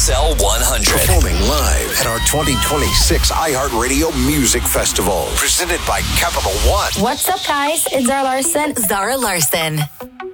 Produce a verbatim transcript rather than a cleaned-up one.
S L one hundred. Performing live at our twenty twenty-six iHeartRadio Music Festival. Presented by Capital One. What's up, guys? It's Zara Larson. Zara Larson.